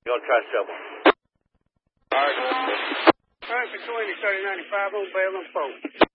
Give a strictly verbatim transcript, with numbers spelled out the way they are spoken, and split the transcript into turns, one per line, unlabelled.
Gonna try several.
All right.
All right, for twenty, thirty, ninety-five on Bell and Four.